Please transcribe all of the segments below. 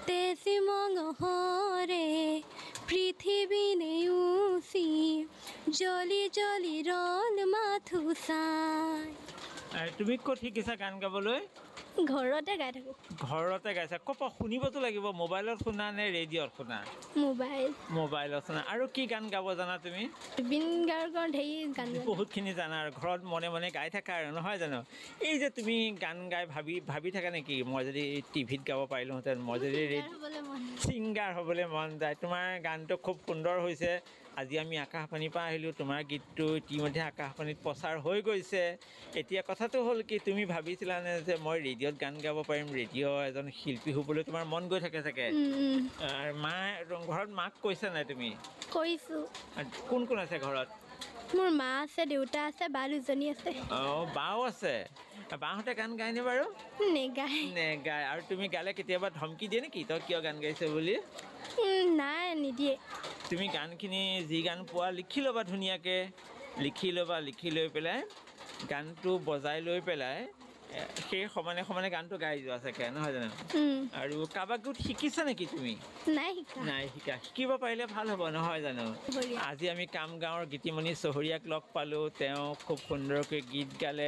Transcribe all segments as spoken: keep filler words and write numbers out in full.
তেজি মঙহৰে পৃথিৱী নেওচি জলি জলি ৰল মাথো চাই। তুমি ক'ত শিকিছা গান গাবলৈ? ঘৰতে গাই থাকোঁ। ঘৰতে গাইছা? ক'ৰ পৰা শুনিবতো লাগিব, মোবাইলত শুনা নে ৰেডিঅ'ত শুনা? মোবাইল মোবাইলত শুনা। আৰু কি গান গাব জানা তুমি? জুবিন গাৰ্গৰ ঢেৰ গান জানো। বহুতখিনি জানা আৰু ঘৰত মনে মনে গাই থাকা আৰু নহয় জানো? এই যে তুমি গান গাই ভাবি ভাবি থাকা নেকি, মই যদি টিভিত গাব পাৰিলোঁহেঁতেন, মই যদি ছিংগাৰ হ'বলৈ মন যায়? তোমাৰ গানটো খুব সুন্দৰ হৈছে। আজি আমি আকাশবাণীৰ পৰা আহিলোঁ, তোমাৰ গীতটো ইতিমধ্যে আকাশবাণীত প্ৰচাৰ হৈ গৈছে। এতিয়া কথাটো হ'ল কি, তুমি ভাবিছিলানে যে মই ৰেডিঅ'ত গান গাব পাৰিম, ৰেডিঅ' এজন শিল্পী হ'বলৈ তোমাৰ মন গৈ থাকে চাগে? মা ঘৰত মাক কৈছা নাই তুমি? কৰিছোঁ। কোন কোন আছে ঘৰত? মোৰ মা আছে, দেউতা আছে, বা দুজনী আছে। অঁ, বাও আছে। বাহঁতে গান গায়নে বাৰু? নেগায়। নেগায়। আৰু তুমি গালে কেতিয়াবা ধমকি দিয়ে নেকি, তই কিয় গান গাইছ বুলি? নাই, নিদিয়ে। তুমি গানখিনি যি গান পোৱা লিখি ল'বা ধুনীয়াকৈ, লিখি ল'বা। লিখি লৈ পেলাই গানটো বজাই লৈ পেলাই সেই সমানে সমানে গানটো গাই যোৱা চাগে, নহয় জানো? আৰু কাৰোবাক গোট শিকিছা নেকি তুমি? নাই শিকা। নাই শিকা। শিকিব পাৰিলে ভাল হ'ব, নহয় জানো? আজি আমি কামগাঁৱৰ গীতিমণি চহৰীয়াক লগ পালোঁ। তেওঁ খুব সুন্দৰকৈ গীত গালে।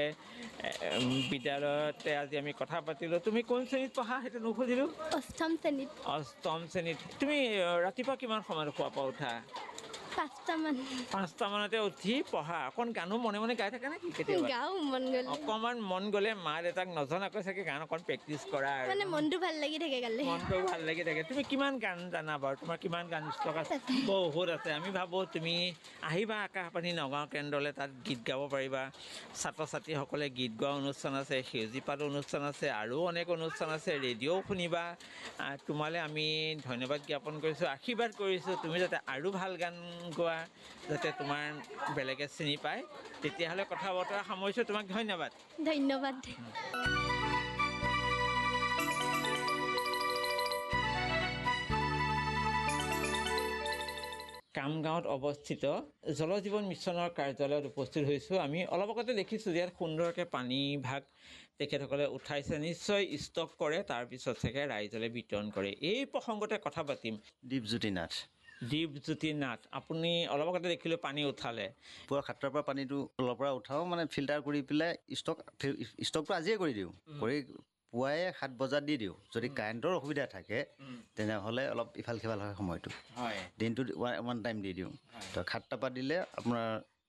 বিদ্যালয়তে আজি আমি কথা পাতিলোঁ। তুমি কোন শ্ৰেণীত পঢ়া সেইটো নুসুধিলোঁ? অষ্টম শ্ৰেণীত। অষ্টম শ্ৰেণীত। তুমি ৰাতিপুৱা কিমান সময়ত শুৱাৰ পৰা উঠা? পাঁচটামান। পাঁচটামানতে উঠি পঢ়া। অকণ গানো মনে মনে গাই থাকা নেকি কেতিয়াবা? গাওঁ মন গ'লে। অকণমান মন গ'লে মা দেউতাক নজনাকৈ চাগে গান অকণ প্ৰেক্টিচ কৰা আৰু মানে মনটো ভাল লাগি থাকে গালে। মনটো ভাল লাগি থাকে। তুমি কিমান গান জানা বাৰু? তোমাৰ কিমান গান ষ্টক আছে? বহুত আছে। আমি ভাবোঁ তুমি আহিবা আকাশবাণী নগাঁও কেন্দ্ৰলৈ, তাত গীত গাব পাৰিবা। ছাত্ৰ ছাত্ৰীসকলে গীত গোৱা অনুষ্ঠান আছে, সেউজী পাত অনুষ্ঠান আছে, আৰু অনেক অনুষ্ঠান আছে। ৰেডিঅ'ও শুনিবা। তোমালৈ আমি ধন্যবাদ জ্ঞাপন কৰিছোঁ, আশীৰ্বাদ কৰিছোঁ তুমি যাতে আৰু ভাল গান গোৱা, যাতে তোমাৰ বেলেগে চিনি পায়। তেতিয়াহ'লে কথা বতৰা সামৰিছোঁ। তোমাক ধন্যবাদ। ধন্যবাদ। কামগাঁৱত অৱস্থিত জল জীৱন মিছনৰ কাৰ্যালয়ত উপস্থিত হৈছোঁ। আমি অলপ আগতে দেখিছোঁ যে ইয়াত সুন্দৰকৈ পানী ভাগ তেখেতসকলে উঠাইছে। নিশ্চয় ষ্টক কৰে, তাৰপিছত চাগে ৰাইজলৈ বিতৰণ কৰে। এই প্ৰসংগতে কথা পাতিম। দীপজ্যোতি নাথ। দীপজ্যোতি নাথ, আপুনি অলপ আগতে দেখিলোঁ পানী উঠালে। পুৱা সাতটাৰ পৰা পানীটো তলৰ পৰা উঠাওঁ, মানে ফিল্টাৰ কৰি পেলাই ষ্টক ষ্টকটো আজিয়ে কৰি দিওঁ। কৰি পুৱাই সাত বজাত দি দিওঁ। যদি কাৰেণ্টৰ অসুবিধা থাকে তেনেহ'লে অলপ ইফাল সিফাল হয় সময়টো। হয়, দিনটোত ওৱান টাইম দি দিওঁ। তো সাতটাৰ পৰা দিলে আপোনাৰ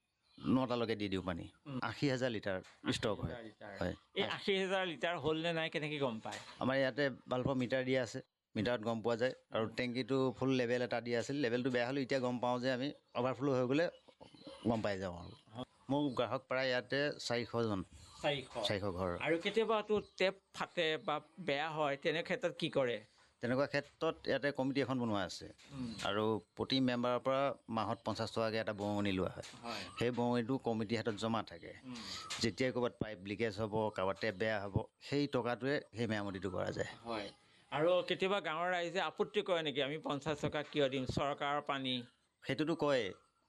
নটালৈকে দি দিওঁ পানী। আশী হাজাৰ লিটাৰ ষ্টক হয়। হয়, এই আশী হাজাৰ লিটাৰ হ'ল নে নাই কেনেকৈ গম পায়? আমাৰ ইয়াতে বাল্বৰ মিটাৰ দিয়া আছে, মিটাৰত গম পোৱা যায়। আৰু টেংকিটো ফুল লেভেল এটা দিয়া আছিল, লেভেলটো বেয়া হ'লেও এতিয়া গম পাওঁ যে আমি অভাৰফ্ল' হৈ গ'লে গম পাই যাওঁ আৰু। মোৰ গ্ৰাহক প্ৰায় ইয়াতে চাৰিশজন। চাৰিশ চাৰিশ ঘৰ। আৰু কেতিয়াবাতো টেপ ফাটে বা বেয়া হয়, তেনে ক্ষেত্ৰত কি কৰে? তেনেকুৱা ক্ষেত্ৰত ইয়াতে কমিটি এখন বনোৱা আছে, আৰু প্ৰতি মেম্বাৰৰ পৰা মাহত পঞ্চাছ টকাকৈ এটা বৰঙণি লোৱা হয়। সেই বৰঙণিটো কমিটিৰ হাতত জমা থাকে। যেতিয়াই ক'ৰবাত পাইপ লিকেজ হ'ব, কাৰোবাৰ টেপ বেয়া হ'ব, সেই টকাটোৱে সেই মেৰামতিটো কৰা যায়। হয়। আৰু কেতিয়াবা গাঁৱৰ ৰাইজে আপত্তি কৰে নেকি, আমি পঞ্চাছ টকা কিয় দিম, চৰকাৰৰ পানী? সেইটোতো কয়।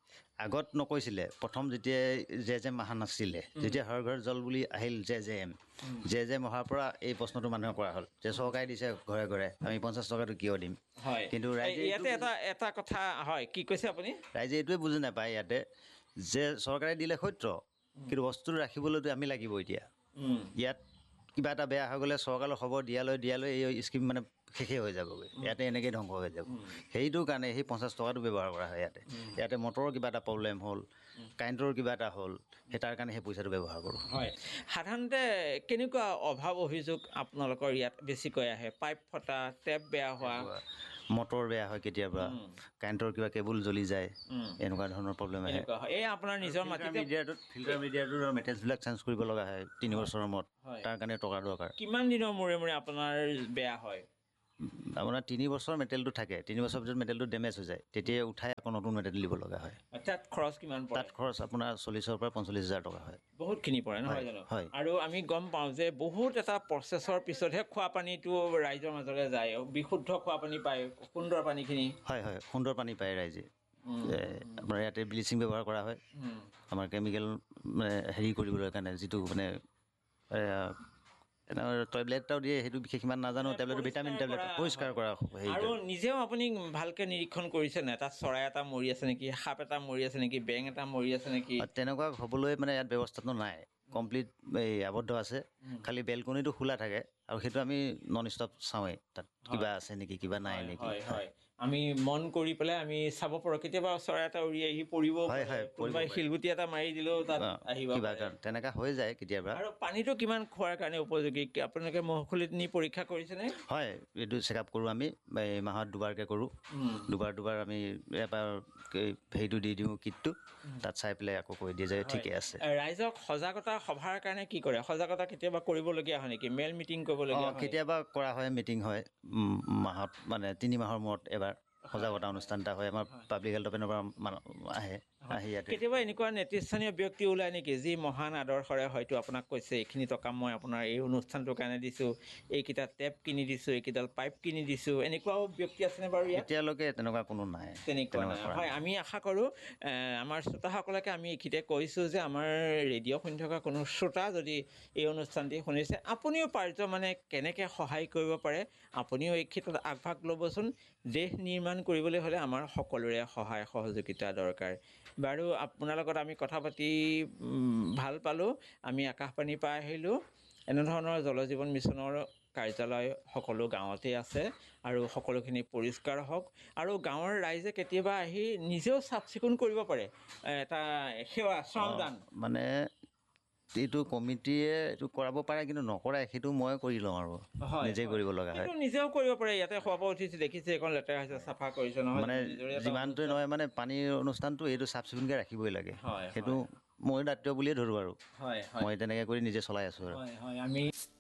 আগত নকৈছিলে, প্ৰথম যেতিয়াই জে জেম অহা নাছিলে, যেতিয়া হৰ ঘৰ জল বুলি আহিল J J M, J jam অহাৰ পৰা এই প্ৰশ্নটো মানুহে কৰা হ'ল যে চৰকাৰে দিছে ঘৰে ঘৰে, আমি পঞ্চাছ টকাটো কিয় দিম? হয়, কিন্তু ৰাইজে ইয়াতে এটা এটা কথা হয়, কি কৈছে আপুনি? ৰাইজে এইটোৱে বুজি নাপায় ইয়াতে যে চৰকাৰে দিলে সত্য, কিন্তু বস্তুটো ৰাখিবলৈতো আমি লাগিব। এতিয়া ইয়াত কিবা এটা বেয়া হৈ গ'লে চৰকাৰৰ খবৰ দিয়ালৈ দিয়ালৈ এই স্কিম মানে শেষেই হৈ যাবগৈ। ইয়াতে এনেকেই ধ্বংস হৈ যাব। সেইটো কাৰণে সেই পঞ্চাছ টকাটো ব্যৱহাৰ কৰা হয় ইয়াতে। ইয়াতে মটৰৰ কিবা এটা প্ৰব্লেম হ'ল, কাৰেণ্টৰ কিবা এটা হ'ল, সেই তাৰ কাৰণে সেই পইচাটো ব্যৱহাৰ কৰোঁ। হয়, সাধাৰণতে কেনেকুৱা অভাৱ অভিযোগ আপোনালোকৰ ইয়াত বেছিকৈ আহে? পাইপ ফটা, টেপ বেয়া হোৱা, মটৰ বেয়া হয়, কেতিয়াবা কাৰেণ্টৰ কিবা কেবুল জ্বলি যায়, এনেকুৱা ধৰণৰ প্ৰব্লেম আহে। এই আপোনাৰ নিজৰ মাটিতে মিডিয়াটোত ফিল্টাৰ মিডিয়াটোৰ মেটেৰিয়েলছবিলাক চেঞ্জ কৰিব লগা হয় তিনি বছৰৰ মূৰত, তাৰ কাৰণে টকা দৰকাৰ। কিমান দিনৰ মূৰে মূৰে আপোনাৰ বেয়া হয়? আপোনাৰ তিনি বছৰ মেটেৰিয়েলটো থাকে, তিনি বছৰৰ পিছত মেটেৰিয়েলটো ডেমেজ হৈ যায়, তেতিয়াই উঠাই আকৌ নতুন মেটেৰিয়েল দিব লগা হয়। তাত খৰচ কিমান পৰে? তাত খৰচ আপোনাৰ চল্লিছৰ পৰা পঞ্চল্লিছ হাজাৰ টকা হয়। বহুতখিনি পৰে, নহয় জানো? হয়। আৰু আমি গম পাওঁ যে বহুত এটা প্ৰচেছৰ পিছতহে খোৱা পানীটো ৰাইজৰ মাজলৈ যায়, বিশুদ্ধ খোৱা পানী পায়, সুন্দৰ পানীখিনি। হয় হয়, সুন্দৰ পানী পায় ৰাইজে। আপোনাৰ ইয়াতে ব্লিচিং ব্যৱহাৰ কৰা হয়, আমাৰ কেমিকেল মানে হেৰি কৰিবলৈ কাৰণে, যিটো মানে টেবলেট এটাও দিয়ে, সেইটো বিশেষ ইমান নাজানো। টেবলেট ভিটামিন টেবলেট পৰিষ্কাৰ কৰা হেৰি। আৰু নিজেও আপুনি ভালকে নিৰীক্ষণ কৰিছে নাই? তাত চৰাই এটা মৰি আছে নেকি, সাপ এটা মৰি আছে নেকি, বেং এটা মৰি আছে নেকি? তেনেকুৱা হ'বলৈ মানে ইয়াত ব্যৱস্থাটো নাই, কমপ্লিট এই আবদ্ধ আছে। খালি বেলকনিটো খোলা থাকে আৰু সেইটো আমি নন ষ্টপ চাওঁৱেই, তাত কিবা আছে নেকি, কিবা নাই নেকি। হয় হয়, আমি মন কৰি পেলাই আমি চাব পাৰোঁ। কেতিয়াবা চৰাই এটা উৰি আহি পৰিব, কোনোবাই শিলগুটি এটা মাৰি দিলেও তাত আহিব কিবা তেনেকুৱা হৈ যায় কেতিয়াবা। আৰু পানীটো কিমান খোৱাৰ কাৰণে উপযোগী? আপোনালোকে মহখুলিত নি পৰীক্ষা কৰিছেনে? হয়, এইটো চেক আপ কৰোঁ আমি, এই মাহত দুবাৰকৈ কৰোঁ। দুবাৰ দুবাৰ আমি এবাৰ হেৰিটো দি দিওঁ, কিটটো, তাত চাই পেলাই আকৌ কৈ দিয়ে যে ঠিকে আছে। ৰাইজক সজাগতা সভাৰ কাৰণে কি কৰে? সজাগতা কেতিয়াবা কৰিবলগীয়া হয় নেকি? মেল মিটিং কৰিবলগীয়া হয়? কেতিয়াবা কৰা হয়, মিটিং হয় মাহত, মানে তিনি মাহৰ মূৰত এবাৰ সজাগতা অনুষ্ঠান এটা হয়। আমাৰ পাব্লিক হেল্থ অফিচৰ পৰা মানুহ আহে, আহি ইয়াতে। কেতিয়াবা এনেকুৱা নেতৃস্থানীয় ব্যক্তি ওলাই নেকি যি মহান আদৰ্শৰে হয়তো আপোনাক কৈছে এইখিনি টকা মই আপোনাৰ এই অনুষ্ঠানটোৰ কাৰণে দিছোঁ, এইকেইটা টেপ কিনি দিছোঁ, এইকেইডাল পাইপ কিনি দিছোঁ, এনেকুৱাও ব্যক্তি আছেনে বাৰু ইয়াত? এতিয়ালৈকে তেনেকুৱা কোনো নাই। তেনেকুৱা নাই। হয়, আমি আশা কৰোঁ আমাৰ শ্ৰোতাসকলকে আমি এইখিনিতে কৈছোঁ যে আমাৰ ৰেডিঅ' শুনি থকা কোনো শ্ৰোতা যদি এই অনুষ্ঠানটি শুনিছে, আপুনিও পাৰ্য মানে কেনেকৈ সহায় কৰিব পাৰে আপুনিও এই ক্ষেত্ৰত আগভাগ ল'বচোন। দেশ নিৰ্মাণ কৰিবলৈ হ'লে আমাৰ সকলোৰে সহায় সহযোগিতা দৰকাৰ। বাৰু, আপোনাৰ লগত আমি কথা পাতি ভাল পালোঁ। আমি আকাশবাণীৰ পৰা আহিলোঁ। এনেধৰণৰ জল জীৱন মিছনৰ কাৰ্যালয় সকলো গাঁৱতেই আছে আৰু সকলোখিনি পৰিষ্কাৰ হওক। আৰু গাঁৱৰ ৰাইজে কেতিয়াবা আহি নিজেও চাফ চিকুণ কৰিব পাৰে, এটা সেৱা শ্ৰমদান। মানে এইটো কমিটিয়ে এইটো কৰাব পাৰে, কিন্তু নকৰাই, সেইটো মই কৰি লওঁ আৰু নিজে কৰিব লগা হয়। নিজেও কৰিব পাৰে। ইয়াতে খোৱা বোৱা উঠিছে, দেখিছে এখন লেতেৰা হৈছে, চাফা কৰিছে নহয়, মানে যিমানটোৱে নহয় মানে পানীৰ অনুষ্ঠানটো এইটো চাফ চিকুণকৈ ৰাখিবই লাগে। সেইটো মোৰ দায়িত্ব বুলিয়ে ধৰোঁ আৰু মই তেনেকৈ কৰি নিজে চলাই আছোঁ আৰু। হয় হয়, আমি